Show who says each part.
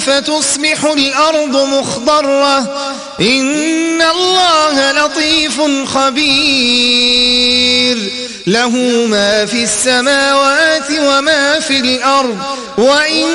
Speaker 1: فتصبح الأرض مخضرة إن الله لطيف خبير له ما في السماوات وما في الأرض وإن